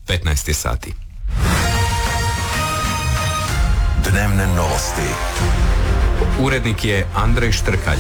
15 sati. Dnevne novosti. Urednik je Andrej Štrkalj.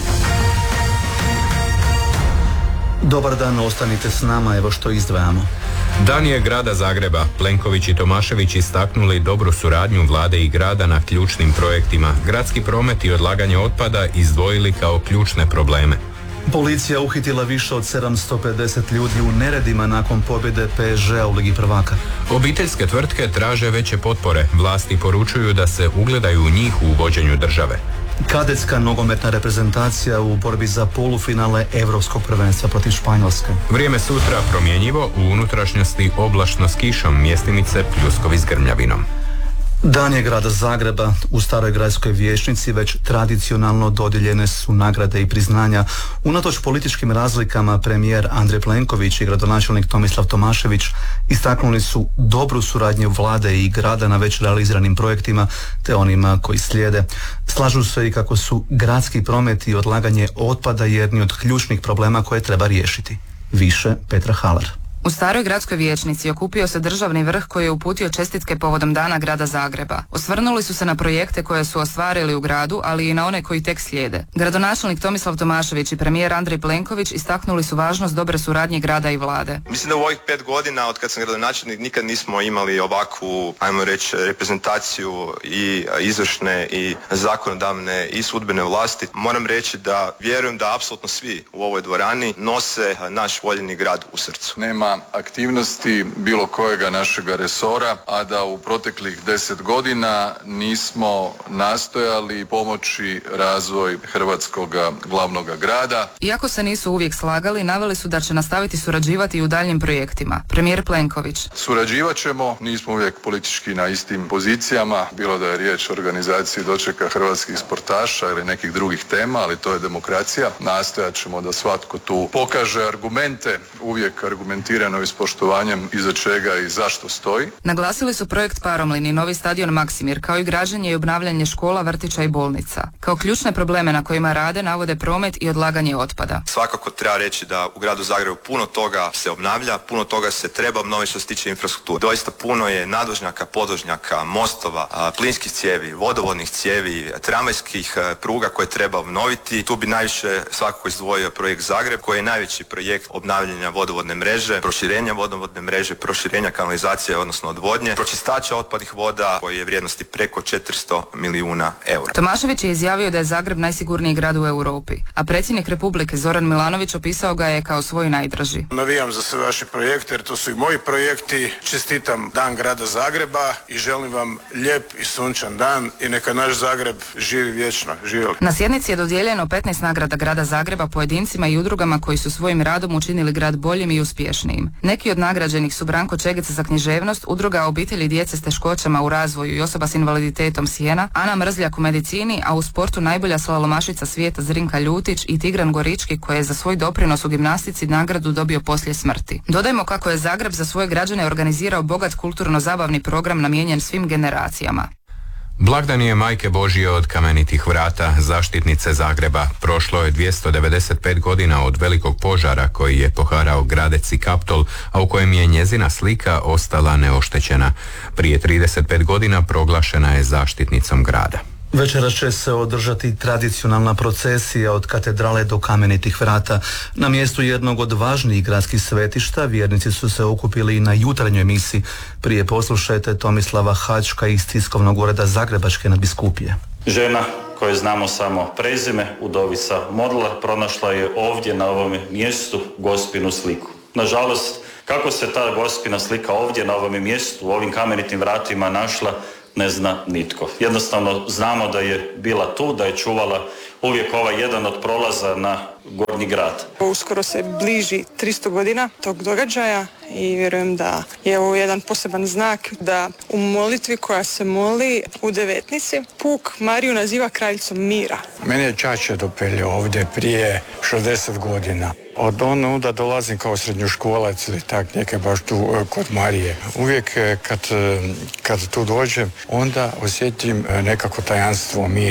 Dobar dan, ostanite s nama, evo što izdvajamo. Dan je grada Zagreba. Plenković i Tomašević istaknuli dobru suradnju vlade i grada na ključnim projektima. Gradski promet i odlaganje otpada izdvojili kao ključne probleme. Policija uhitila više od 750 ljudi u neredima nakon pobjede PSG-a u Ligi prvaka. Obiteljske tvrtke traže veće potpore. Vlasti poručuju da se ugledaju u njih u vođenju države. Kadetska nogometna reprezentacija u borbi za polufinale Europskog prvenstva protiv Španjolske. Vrijeme sutra promjenjivo, u unutrašnjosti oblačno s kišom, mjestimice pljuskovi s grmljavinom. Dan je grada Zagreba. U Staroj gradskoj vijećnici već tradicionalno dodijeljene su nagrade i priznanja. Unatoč političkim razlikama premijer Andrej Plenković i gradonačelnik Tomislav Tomašević istaknuli su dobru suradnju vlade i grada na već realiziranim projektima te onima koji slijede. Slažu se i kako su gradski promet i odlaganje otpada jedni od ključnih problema koje treba riješiti. Više Petra Halar. U Staroj gradskoj vijećnici okupio se državni vrh koji je uputio čestitke povodom Dana grada Zagreba. Osvrnuli su se na projekte koje su ostvarili u gradu, ali i na one koji tek slijede. Gradonačelnik Tomislav Tomašević i premijer Andrej Plenković istaknuli su važnost dobre suradnje grada i vlade. Mislim da u ovih 5 godina od kad sam gradonačelnik nikad nismo imali ovakvu, ajmo reći, reprezentaciju i izvršne i zakonodavne i sudbene vlasti. Moram reći da vjerujem da apsolutno svi u ovoj dvorani nose naš voljeni grad u srcu. Nema aktivnosti bilo kojega našega resora, a da u proteklih 10 godina nismo nastojali pomoći razvoj hrvatskog glavnog grada. Iako se nisu uvijek slagali, naveli su da će nastaviti surađivati i u daljnjim projektima. Premijer Plenković. Surađivat ćemo, nismo uvijek politički na istim pozicijama, bilo da je riječ o organizaciji dočeka hrvatskih sportaša ili nekih drugih tema, ali to je demokracija. Nastojat ćemo da svatko tu pokaže argumente, uvijek argumentirano i s poštovanjem iza čega i zašto stoji. Naglasili su projekt Paromlin i novi stadion Maksimir, kao i građenje i obnavljanje škola, vrtića i bolnica. Kao ključne probleme na kojima rade navode promet i odlaganje otpada. Svakako treba reći da u gradu Zagrebu puno toga se obnavlja, puno toga se treba obnoviti što se tiče infrastrukture. Doista puno je nadvožnjaka, podvožnjaka, mostova, plinskih cijevi, vodovodnih cijevi, tramvajskih pruga koje treba obnoviti. Tu bi najviše svakako izdvojio projekt Zagreb, koji je najveći projekt obnavljanja vodovodne mreže, proširenja vodovodne mreže, proširenja kanalizacije, odnosno odvodnje, pročistača otpadnih voda koji je vrijednosti preko 400 milijuna eura. Tomašević je izjavio da je Zagreb najsigurniji grad u Europi, a predsjednik Republike Zoran Milanović opisao ga je kao svoj najdraži. Navijam za sve vaše projekte jer to su i moji projekti. Čestitam Dan grada Zagreba i želim vam lijep i sunčan dan i neka naš Zagreb živi vječno. Živjeli. Na sjednici je dodijeljeno 15 nagrada grada Zagreba pojedincima i udrugama koji su svojim radom učinili grad boljim i uspješnijim. Neki od nagrađenih su Branko Čegec za književnost, Udruga obitelji djece s teškoćama u razvoju i osoba s invaliditetom Sijena, Ana Mrzljak u medicini, a u sportu najbolja slalomašica svijeta Zrinka Ljutić i Tigran Gorički koji je za svoj doprinos u gimnastici nagradu dobio poslije smrti. Dodajmo kako je Zagreb za svoje građane organizirao bogat kulturno-zabavni program namijenjen svim generacijama. Blagdan je Majke Božije od Kamenitih vrata, zaštitnice Zagreba. Prošlo je 295 godina od velikog požara koji je poharao Gradec i Kaptol, a u kojem je njezina slika ostala neoštećena. Prije 35 godina proglašena je zaštitnicom grada. Večeras će se održati tradicionalna procesija od katedrale do Kamenitih vrata. Na mjestu jednog od važnijih gradskih svetišta vjernici su se okupili i na jutarnjoj misi. Prije poslušajte Tomislava Hačka iz tiskovnog ureda Zagrebačke nadbiskupije. Žena koju znamo samo prezime, udovica Modlar, pronašla je ovdje na ovom mjestu gospinu sliku. Nažalost, kako se ta gospina slika ovdje na ovom mjestu, u ovim Kamenitim vratima našla, ne zna nitko. Jednostavno znamo da je bila tu, da je čuvala uvijek ovaj jedan od prolaza na Gornji grad. Uskoro se bliži 300 godina tog događaja i vjerujem da je ovo jedan poseban znak da u molitvi koja se moli u devetnici Puk Mariju naziva kraljicom mira. Mene je čača dopeljao ovdje prije 60 godina. Od onda dolazim kao srednjoškolac ili tak neke baš tu kod Marije. Uvijek kad tu dođem, onda osjetim nekako tajanstvo mira.